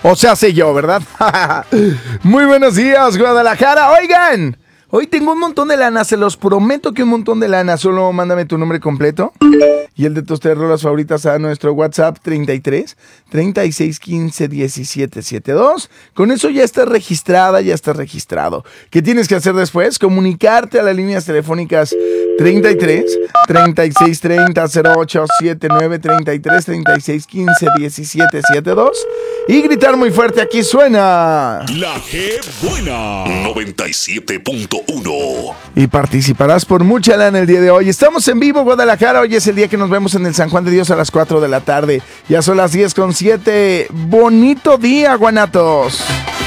O sea, sé yo, ¿verdad? Muy buenos días, Guadalajara. Oigan, hoy tengo un montón de lana, se los prometo que un montón de lana. Solo mándame tu nombre completo y el de tus 3 rolas favoritas a nuestro WhatsApp 33 36 15 17 72. Con eso ya estás registrada, ya estás registrado. ¿Qué tienes que hacer después? Comunicarte a las líneas telefónicas 33 36 30 08 79 33 36 15 17 72 y gritar muy fuerte. Aquí suena La G Buena 97.1 y participarás por mucha lana el día de hoy. Estamos en vivo, Guadalajara. Hoy es el día que nos vemos en el San Juan de Dios a las 4 de la tarde. Ya son las 10:07. Bonito día, guanatos.